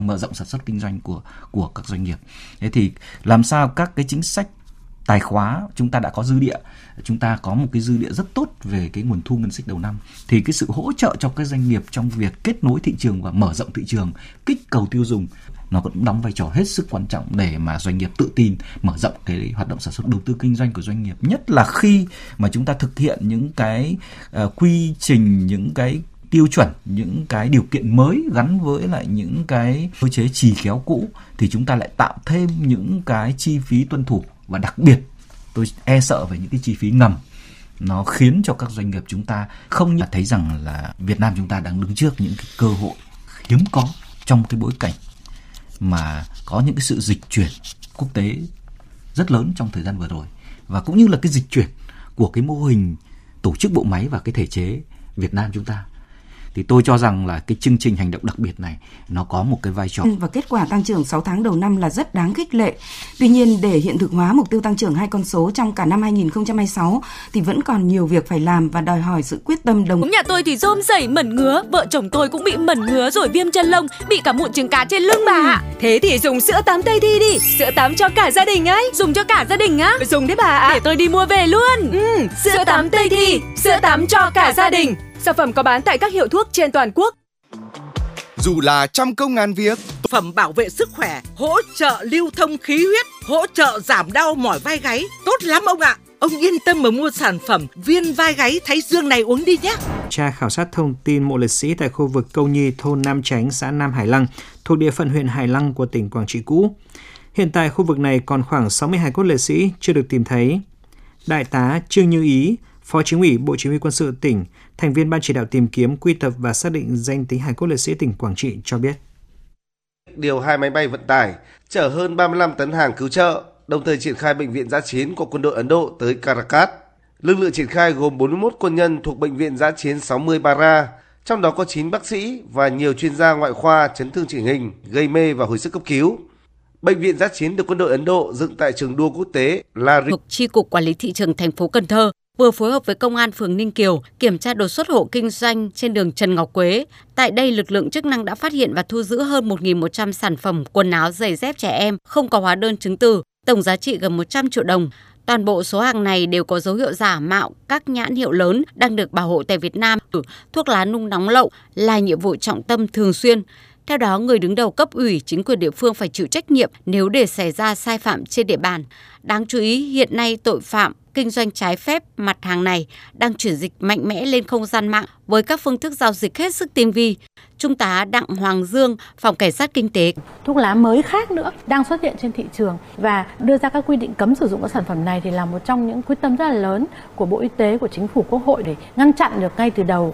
mở rộng sản xuất kinh doanh của các doanh nghiệp. Thế thì làm sao các cái chính sách tài khóa, chúng ta đã có dư địa, chúng ta có một cái dư địa rất tốt về cái nguồn thu ngân sách đầu năm, thì cái sự hỗ trợ cho các doanh nghiệp trong việc kết nối thị trường và mở rộng thị trường, kích cầu tiêu dùng, nó cũng đóng vai trò hết sức quan trọng để mà doanh nghiệp tự tin mở rộng cái hoạt động sản xuất, đầu tư kinh doanh của doanh nghiệp. Nhất là khi mà chúng ta thực hiện những cái quy trình, những cái tiêu chuẩn, những cái điều kiện mới gắn với lại những cái cơ chế chì kéo cũ, thì chúng ta lại tạo thêm những cái chi phí tuân thủ. Và đặc biệt tôi e sợ về những cái chi phí ngầm, nó khiến cho các doanh nghiệp chúng ta không nhận thấy rằng là Việt Nam chúng ta đang đứng trước những cái cơ hội hiếm có trong cái bối cảnh mà có những cái sự dịch chuyển quốc tế rất lớn trong thời gian vừa rồi, và cũng như là cái dịch chuyển của cái mô hình tổ chức bộ máy và cái thể chế Việt Nam chúng ta. Thì tôi cho rằng là cái chương trình hành động đặc biệt này nó có một cái vai trò. Và kết quả tăng trưởng 6 tháng đầu năm là rất đáng khích lệ. Tuy nhiên, để hiện thực hóa mục tiêu tăng trưởng 2 con số trong cả năm 2026 thì vẫn còn nhiều việc phải làm và đòi hỏi sự quyết tâm đồng. Nhà tôi thì rôm rẩy mẩn ngứa, vợ chồng tôi cũng bị mẩn ngứa rồi viêm chân lông, bị cả mụn trứng cá trên lưng bà ạ. Thế thì dùng sữa tắm Tây Thi đi, sữa tắm cho cả gia đình ấy. Dùng cho cả gia đình á? Dùng đấy bà ạ. Để tôi đi mua về luôn. Sữa tắm Tây Thi, sữa tắm cho cả gia đình. Sản phẩm có bán tại các hiệu thuốc trên toàn quốc. Dù là trăm công ngàn việc, phẩm bảo vệ sức khỏe, hỗ trợ lưu thông khí huyết, hỗ trợ giảm đau mỏi vai gáy, tốt lắm ông ạ. Ông yên tâm mà mua sản phẩm viên vai gáy Thái Dương này uống đi nhé. Tra khảo sát thông tin mộ liệt sĩ tại khu vực Câu Nhi, thôn Nam Chánh, xã Nam Hải Lăng, thuộc địa phận huyện Hải Lăng của tỉnh Quảng Trị cũ. Hiện tại khu vực này còn khoảng 60 hài cốt liệt sĩ chưa được tìm thấy. Đại tá Trương Như Ý, Phó Chính ủy Bộ Chỉ huy Quân sự tỉnh, thành viên Ban chỉ đạo tìm kiếm, quy tập và xác định danh tính hài cốt liệt sĩ tỉnh Quảng Trị cho biết. Điều 2 máy bay vận tải chở hơn 35 tấn hàng cứu trợ, đồng thời triển khai bệnh viện dã chiến của quân đội Ấn Độ tới Caracas. Lực lượng triển khai gồm 41 quân nhân thuộc bệnh viện dã chiến 60 Bara, trong đó có 9 bác sĩ và nhiều chuyên gia ngoại khoa chấn thương chỉnh hình, gây mê và hồi sức cấp cứu. Bệnh viện dã chiến được quân đội Ấn Độ dựng tại trường đua quốc tế La Thuộc Chi cục Quản lý thị trường thành phố Cần Thơ vừa phối hợp với Công an phường Ninh Kiều kiểm tra đột xuất hộ kinh doanh trên đường Trần Ngọc Quế. Tại đây, lực lượng chức năng đã phát hiện và thu giữ hơn 1.100 sản phẩm quần áo, giày dép trẻ em không có hóa đơn chứng từ, tổng giá trị gần 100 triệu đồng. Toàn bộ số hàng này đều có dấu hiệu giả mạo các nhãn hiệu lớn đang được bảo hộ tại Việt Nam. Thuốc lá nung nóng lậu là nhiệm vụ trọng tâm thường xuyên. Theo đó, người đứng đầu cấp ủy, chính quyền địa phương phải chịu trách nhiệm nếu để xảy ra sai phạm trên địa bàn. Đáng chú ý, hiện nay tội phạm kinh doanh trái phép mặt hàng này đang chuyển dịch mạnh mẽ lên không gian mạng với các phương thức giao dịch hết sức tinh vi. Trung tá Đặng Hoàng Dương, Phòng Cảnh sát Kinh tế. Thuốc lá mới khác nữa đang xuất hiện trên thị trường và đưa ra các quy định cấm sử dụng các sản phẩm này thì là một trong những quyết tâm rất là lớn của Bộ Y tế, của Chính phủ, Quốc hội để ngăn chặn được ngay từ đầu